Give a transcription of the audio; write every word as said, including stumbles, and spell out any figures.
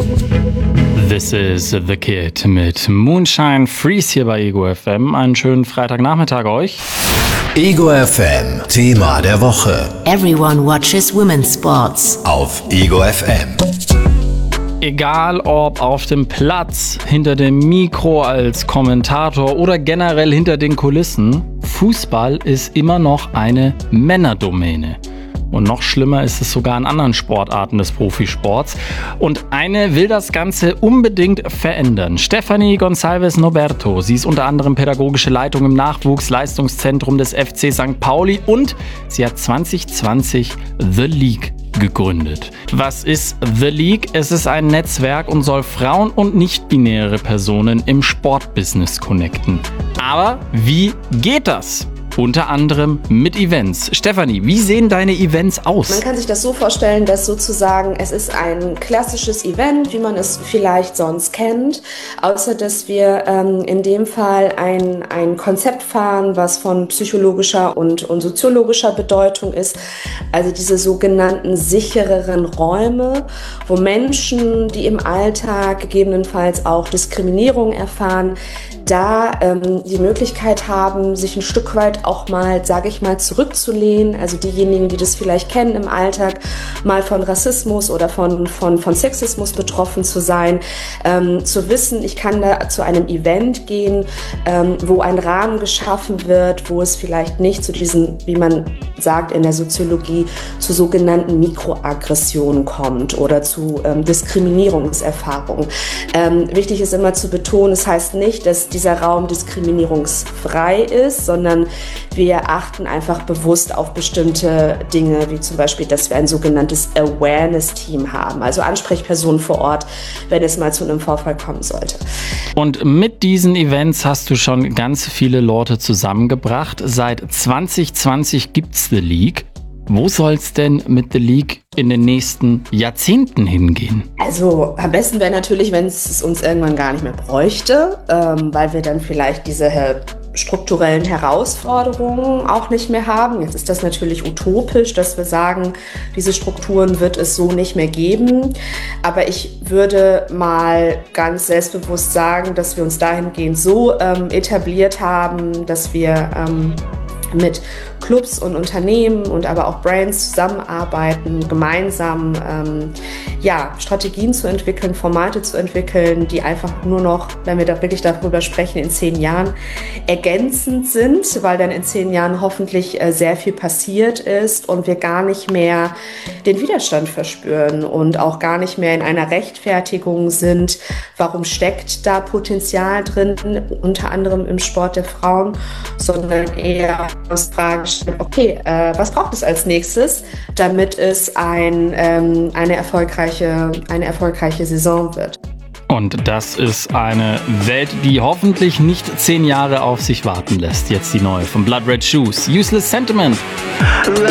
This is The Kid mit Moonshine Freeze hier bei Ego F M. Einen schönen Freitagnachmittag euch. Ego F M, Thema der Woche. Everyone watches women's sports. Auf Ego F M. Egal ob auf dem Platz, hinter dem Mikro als Kommentator oder generell hinter den Kulissen, Fußball ist immer noch eine Männerdomäne. Und noch schlimmer ist es sogar in anderen Sportarten des Profisports. Und eine will das Ganze unbedingt verändern. Stefanie Gonçalves Noberto. Sie ist unter anderem pädagogische Leitung im Nachwuchsleistungszentrum des F C Sankt Pauli und sie hat zwanzig zwanzig The League gegründet. Was ist The League? Es ist ein Netzwerk und soll Frauen und nicht-binäre Personen im Sportbusiness connecten. Aber wie geht das? Unter anderem mit Events. Stefanie, wie sehen deine Events aus? Man kann sich das so vorstellen, dass sozusagen es ist ein klassisches Event, wie man es vielleicht sonst kennt, außer dass wir ähm, in dem Fall ein, ein Konzept fahren, was von psychologischer und, und soziologischer Bedeutung ist. Also diese sogenannten sichereren Räume, wo Menschen, die im Alltag gegebenenfalls auch Diskriminierung erfahren, da ähm, die Möglichkeit haben, sich ein Stück weit auch mal, sage ich mal, zurückzulehnen. Also diejenigen, die das vielleicht kennen im Alltag, mal von Rassismus oder von, von, von Sexismus betroffen zu sein, ähm, zu wissen, ich kann da zu einem Event gehen, ähm, wo ein Rahmen geschaffen wird, wo es vielleicht nicht zu diesen, wie man sagt in der Soziologie, zu sogenannten Mikroaggressionen kommt oder zu ähm, Diskriminierungserfahrungen. Ähm, wichtig ist immer zu betonen, es heißt nicht, dass dieser Raum diskriminierungsfrei ist, sondern wir achten einfach bewusst auf bestimmte Dinge, wie zum Beispiel, dass wir ein sogenanntes Awareness-Team haben, also Ansprechpersonen vor Ort, wenn es mal zu einem Vorfall kommen sollte. Und mit diesen Events hast du schon ganz viele Leute zusammengebracht. Seit zwanzig zwanzig gibt's The League. Wo soll's denn mit The League in den nächsten Jahrzehnten hingehen? Also am besten wäre natürlich, wenn es uns irgendwann gar nicht mehr bräuchte, ähm, weil wir dann vielleicht diese äh, strukturellen Herausforderungen auch nicht mehr haben. Jetzt ist das natürlich utopisch, dass wir sagen, diese Strukturen wird es so nicht mehr geben. Aber ich würde mal ganz selbstbewusst sagen, dass wir uns dahingehend so ähm, etabliert haben, dass wir ähm, mit Clubs und Unternehmen und aber auch Brands zusammenarbeiten, gemeinsam ähm, ja, Strategien zu entwickeln, Formate zu entwickeln, die einfach nur noch, wenn wir da wirklich darüber sprechen, in zehn Jahren ergänzend sind, weil dann in zehn Jahren hoffentlich äh, sehr viel passiert ist und wir gar nicht mehr den Widerstand verspüren und auch gar nicht mehr in einer Rechtfertigung sind, warum steckt da Potenzial drin, unter anderem im Sport der Frauen, sondern eher aus Fragen stellen, okay, äh, was braucht es als nächstes, damit es ein, ähm, eine, erfolgreiche, eine erfolgreiche Saison wird. Und das ist eine Welt, die hoffentlich nicht zehn Jahre auf sich warten lässt. Jetzt die neue von Blood Red Shoes, Useless Sentiment.